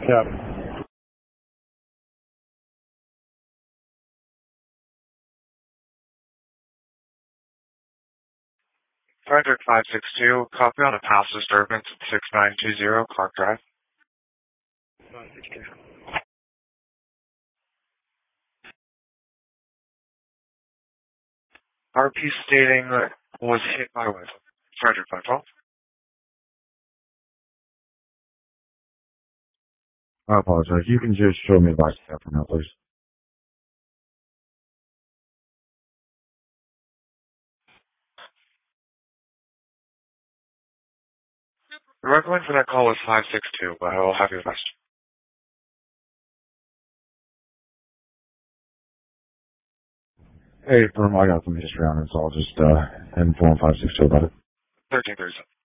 Yeah. Frederick 562, copy on a past disturbance at 6920 Clark Drive. RP stating was hit by what? Frederick 512. I apologize. You can just show me the back step for now, please. The recommend for that call was 562, but I will have your best. Hey, firm, I got some history on it, so I'll just inform 562 about it. 1337.